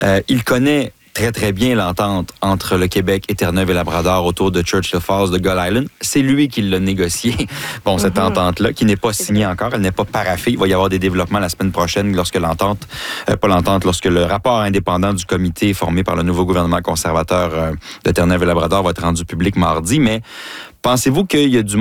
Il connaît très, très bien l'entente entre le Québec et Terre-Neuve et Labrador autour de Churchill Falls, de Gull Island. C'est lui qui l'a négocié, cette entente-là, qui n'est pas signée encore, elle n'est pas paraffée. Il va y avoir des développements la semaine prochaine lorsque lorsque le rapport indépendant du comité formé par le nouveau gouvernement conservateur de Terre-Neuve et Labrador va être rendu public mardi. Mais pensez-vous qu'il y a du